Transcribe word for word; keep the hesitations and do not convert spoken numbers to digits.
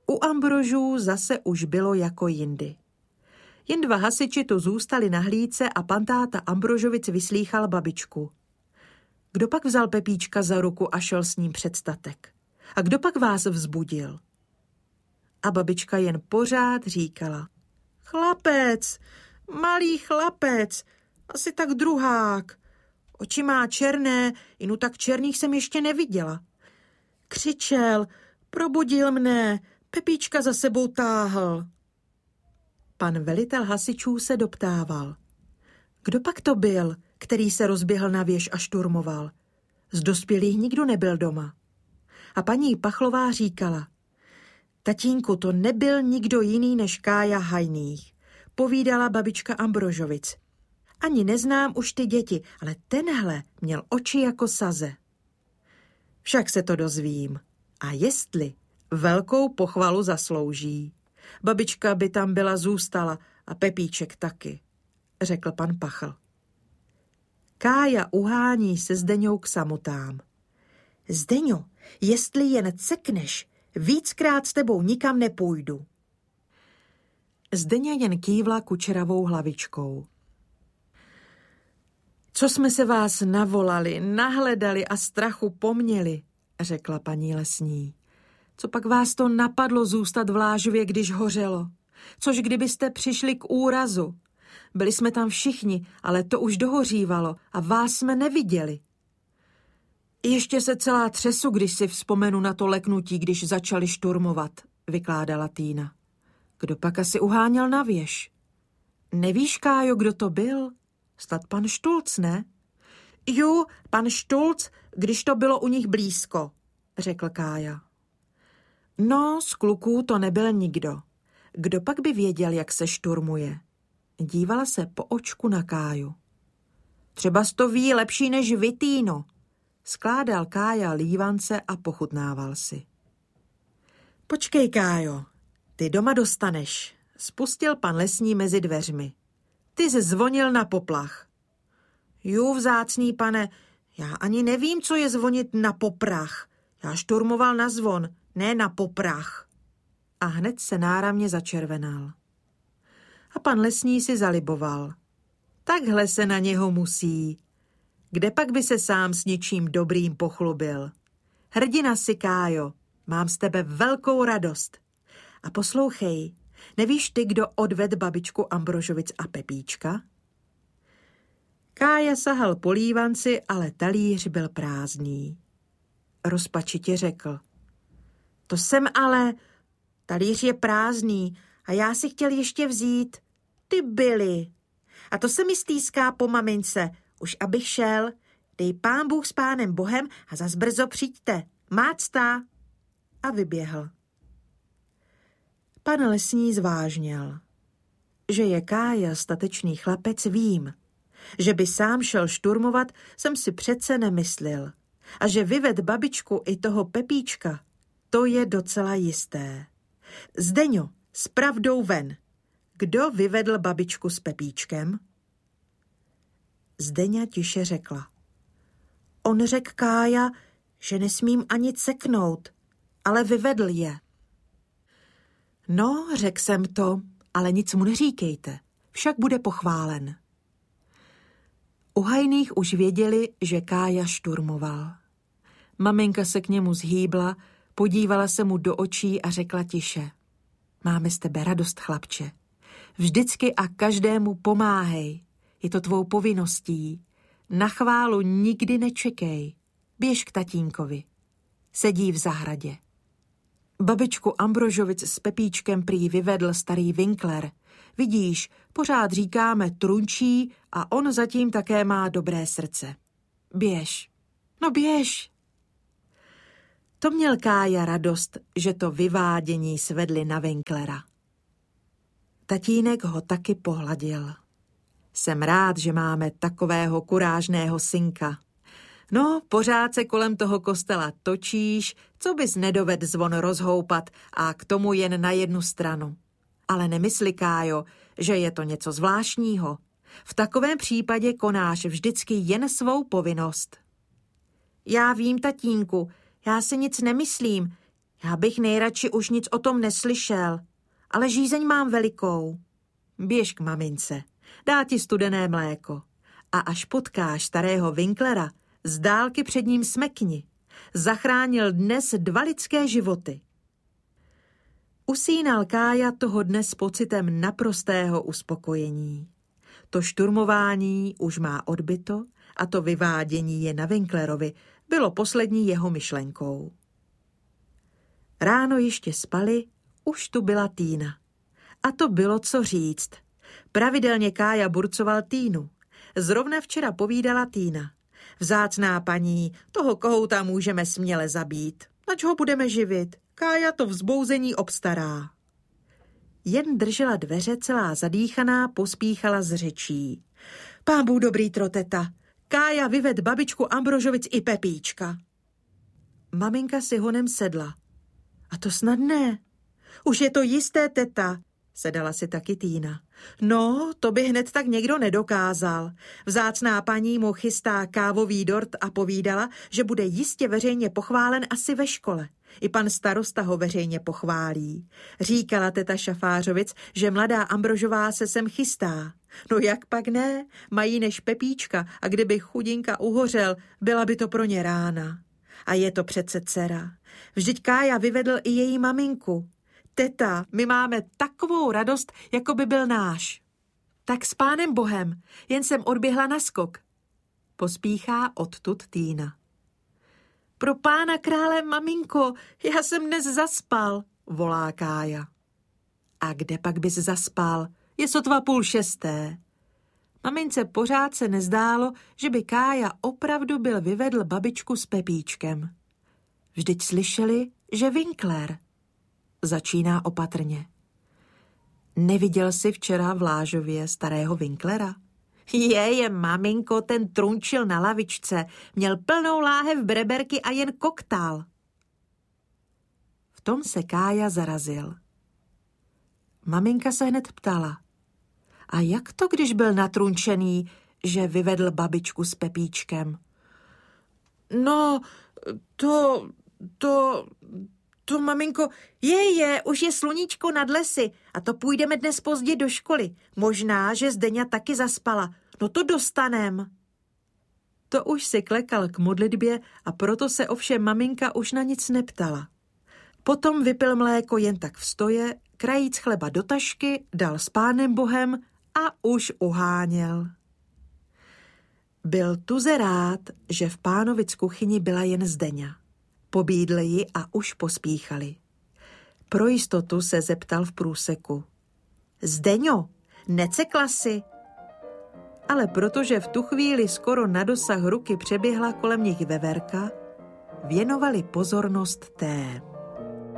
U Ambrožů zase už bylo jako jindy. Jen dva hasiči tu zůstali na hlídce a pan táta Ambrožovic vyslýchal babičku. Kdo pak vzal Pepíčka za ruku a šel s ním před statek? A kdo pak vás vzbudil? A babička jen pořád říkala. Chlapec, malý chlapec, asi tak druhák. Oči má černé, inu tak černých jsem ještě neviděla. Křičel, probudil mne, Pepíčka za sebou táhl. Pan velitel hasičů se doptával. Kdo pak to byl, který se rozběhl na věž a šturmoval? Z dospělých nikdo nebyl doma. A paní Pachlová říkala. Tatínku, to nebyl nikdo jiný než Kája Hajných, povídala babička Ambrožovic. Ani neznám už ty děti, ale tenhle měl oči jako saze. Však se to dozvím. A jestli, velkou pochvalu zaslouží. Babička by tam byla zůstala a Pepíček taky, řekl pan Pachl. Kája uhání se Zdeňou k samotám. Zdeňo, jestli jen cekneš, víckrát s tebou nikam nepůjdu. Zdeňa jen kývla kučeravou hlavičkou. Co jsme se vás navolali, nahledali a strachu poměli, řekla paní lesní. Co pak vás to napadlo zůstat v Lážově, když hořelo? Což kdybyste přišli k úrazu? Byli jsme tam všichni, ale to už dohořívalo a vás jsme neviděli. Ještě se celá třesu, když si vzpomenu na to leknutí, když začali šturmovat, vykládala Týna. Kdo pak asi uháněl na věž? Nevíš, Kájo, kdo to byl? Snad pan Štulc, ne? Jo, pan Štulc, když to bylo u nich blízko, řekl Kája. No, z kluků to nebyl nikdo. Kdo pak by věděl, jak se šturmuje? Dívala se po očku na Káju. Třeba to ví lepší než vy, Týno. Skládal Kája lívance a pochutnával si. Počkej, Kájo, ty doma dostaneš, spustil pan lesní mezi dveřmi. Ty jsi zvonil na poplach. Jú, vzácný pane, já ani nevím, co je zvonit na poprach. Já šturmoval na zvon, ne na poprach. A hned se náramně začervenal. A pan lesní si zaliboval. Takhle se na něho musí. Kde pak by se sám s něčím dobrým pochlubil? Hrdina si, Kájo, mám z tebe velkou radost. A poslouchej, nevíš ty, kdo odved babičku Ambrožovic a Pepíčka? Kája sahal po lívanci, ale talíř byl prázdný. Rozpačitě řekl. To jsem ale, talíř je prázdný a já si chtěl ještě vzít. Ty byli. A to se mi stýská po mamince. Už abych šel, dej pán Bůh s pánem Bohem a zas brzo přijďte. Mácta. A vyběhl. Pan lesní zvážněl. Že je Kája statečný chlapec, vím. Že by sám šel šturmovat, jsem si přece nemyslel. A že vyved babičku i toho Pepíčka, to je docela jisté. Zdeňo, s pravdou ven. Kdo vyvedl babičku s Pepíčkem? Zdeňa tiše řekla. On řekl Kája, že nesmím ani ceknout, ale vyvedl je. No, řekl jsem to, ale nic mu neříkejte, však bude pochválen. U Hajných už věděli, že Kája šturmoval. Maminka se k němu zhýbla, podívala se mu do očí a řekla tiše. Máme z tebe radost, chlapče. Vždycky a každému pomáhej. Je to tvou povinností. Na chválu nikdy nečekej. Běž k tatínkovi. Sedí v zahradě. Babičku Ambrožovic s Pepíčkem prý vyvedl starý Winkler. Vidíš, pořád říkáme trunčí a on zatím také má dobré srdce. Běž. No běž. To měl Kája radost, že to vyvádění svedli na Winklera. Tatínek ho taky pohladil. Jsem rád, že máme takového kurážného synka. No, pořád se kolem toho kostela točíš, co bys nedoved zvon rozhoupat a k tomu jen na jednu stranu. Ale nemysli, Kájo, že je to něco zvláštního. V takovém případě konáš vždycky jen svou povinnost. Já vím, tatínku, já si nic nemyslím. Já bych nejradši už nic o tom neslyšel, ale žízeň mám velikou. Běž k mamince, dá ti studené mléko. A až potkáš starého Winklera, z dálky před ním smekni. Zachránil dnes dva lidské životy. Usínal Kája toho dne s pocitem naprostého uspokojení. To šturmování už má odbyto a to vyvádění je na Winklerovi bylo poslední jeho myšlenkou. Ráno ještě spali, už tu byla Týna. A to bylo co říct. Pravidelně Kája burcoval Týnu. Zrovna včera povídala Týna. Vzácná paní, toho kohouta můžeme směle zabít. Nač ho budeme živit? Kája to vzbouzení obstará. Jen držela dveře celá zadýchaná, pospíchala z řečí. Pán Bůh dobrý, troteta. Kája vyved babičku Ambrožovic i Pepíčka. Maminka si honem sedla. A to snad ne. Už je to jisté, teta, sedala si taky Týna. No, to by hned tak někdo nedokázal. Vzácná paní mu chystá kávový dort a povídala, že bude jistě veřejně pochválen asi ve škole. I pan starosta ho veřejně pochválí. Říkala teta Šafářovic, že mladá Ambrožová se sem chystá. No jak pak ne? Mají než Pepíčka a kdyby chudinka uhořel, byla by to pro ně rána. A je to přece dcera. Vždyť Kája vyvedl i její maminku. Teta, my máme takovou radost, jako by byl náš. Tak s pánem Bohem, jen jsem odběhla na skok. Pospíchá odtud Týna. Pro pána krále, maminko, já jsem dnes zaspal, volá Kája. A kde pak bys zaspal? Je sotva půl šesté. Mamince pořád se nezdálo, že by Kája opravdu byl vyvedl babičku s Pepíčkem. Vždyť slyšeli, že Winkler. Začíná opatrně. Neviděl jsi včera v Lážově starého Winklera? Je, je, maminko, ten trunčil na lavičce, měl plnou láhev breberky a jen koktál. V tom se Kája zarazil. Maminka se hned ptala. A jak to, když byl natrunčený, že vyvedl babičku s Pepíčkem? No, to, to, to, maminko, je, je, už je sluníčko nad lesy a to půjdeme dnes pozdě do školy. Možná, že Zdeňa taky zaspala. No to dostanem. To už si klekal k modlitbě a proto se ovšem maminka už na nic neptala. Potom vypil mléko jen tak v stoje, krajíc chleba do tašky, dal s pánem Bohem a už uháněl. Byl tuze rád, že v Pánovic kuchyni byla jen Zdeňa. Pobídli ji a už pospíchali. Pro jistotu se zeptal v průseku. Zdeňo, necekla si? Ale protože v tu chvíli skoro na dosah ruky přeběhla kolem nich veverka, věnovali pozornost té.